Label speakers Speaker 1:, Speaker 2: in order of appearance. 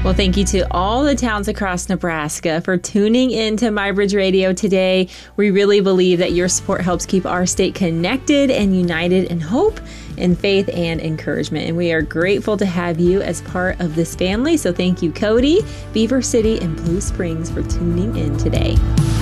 Speaker 1: Well, thank you to all the towns across Nebraska for tuning in to MyBridge Radio today. We really believe that your support helps keep our state connected and united in hope, in faith, and encouragement. And we are grateful to have you as part of this family. So thank you, Cody, Beaver City, and Blue Springs for tuning in today.